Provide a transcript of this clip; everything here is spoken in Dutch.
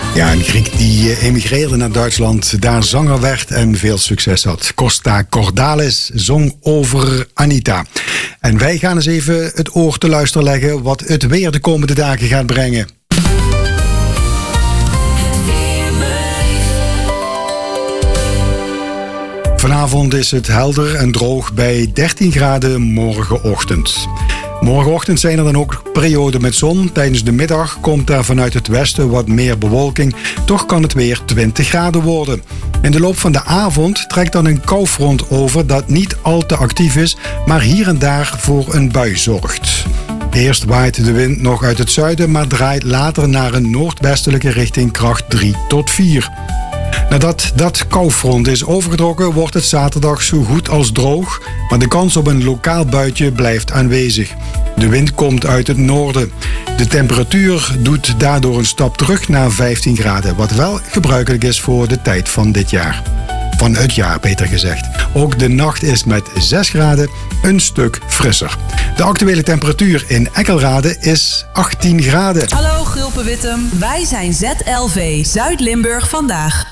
Ja, een Griek die emigreerde naar Duitsland, daar zanger werd en veel succes had. Costa Cordalis zong over Anita. En wij gaan eens even het oor te luisteren leggen wat het weer de komende dagen gaat brengen. Vanavond is het helder en droog bij 13 graden morgenochtend. Morgenochtend zijn er dan ook perioden met zon. Tijdens de middag komt daar vanuit het westen wat meer bewolking. Toch kan het weer 20 graden worden. In de loop van de avond trekt dan een koufront over dat niet al te actief is, maar hier en daar voor een bui zorgt. Eerst waait de wind nog uit het zuiden, maar draait later naar een noordwestelijke richting kracht 3 tot 4. Nadat dat koufront is overgetrokken, wordt het zaterdag zo goed als droog, maar de kans op een lokaal buitje blijft aanwezig. De wind komt uit het noorden. De temperatuur doet daardoor een stap terug naar 15 graden, wat wel gebruikelijk is voor de tijd van dit jaar. Van het jaar, beter gezegd. Ook de nacht is met 6 graden een stuk frisser. De actuele temperatuur in Eckelrade is 18 graden. Hallo Gulpen Wittem, wij zijn ZLV Zuid-Limburg vandaag.